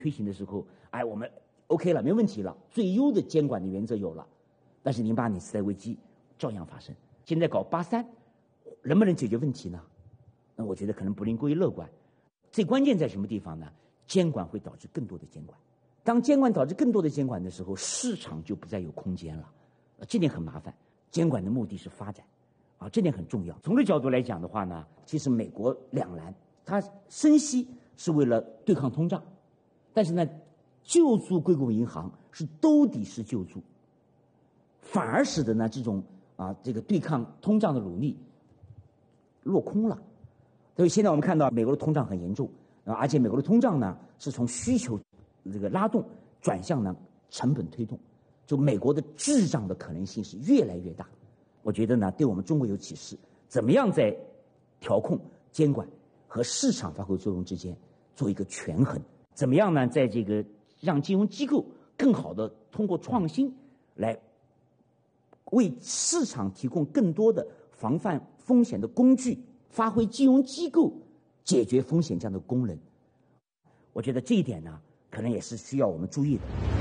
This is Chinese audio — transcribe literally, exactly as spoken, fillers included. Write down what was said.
推行的时候，哎，我们 OK 了，没问题了，最优的监管的原则有了。但是零八年次贷危机照样发生。现在搞八三，能不能解决问题呢？那我觉得可能不能过于乐观。最关键在什么地方呢？监管会导致更多的监管。当监管导致更多的监管的时候，市场就不再有空间了，这点很麻烦。监管的目的是发展，啊，这点很重要。从这个角度来讲的话呢，其实美国两难，它升息是为了对抗通胀，但是呢，救助硅谷银行是兜底式救助，反而使得呢这种啊这个对抗通胀的努力落空了。所以现在我们看到美国的通胀很严重，啊，而且美国的通胀呢是从需求这个拉动转向呢成本推动，就美国的滞胀的可能性是越来越大。我觉得呢，对我们中国有启示，怎么样在调控、监管和市场发挥作用之间做一个权衡？怎么样呢，在这个让金融机构更好的通过创新来为市场提供更多的防范风险的工具，发挥金融机构解决风险这样的功能？我觉得这一点呢，可能也是需要我们注意的。